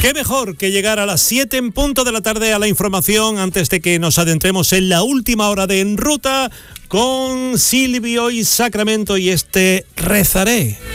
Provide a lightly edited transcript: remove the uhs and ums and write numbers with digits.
Qué mejor que llegar a las 7 en punto de la tarde a la información antes de que nos adentremos en la última hora de En Ruta con Silvio y Sacramento y este Rezaré.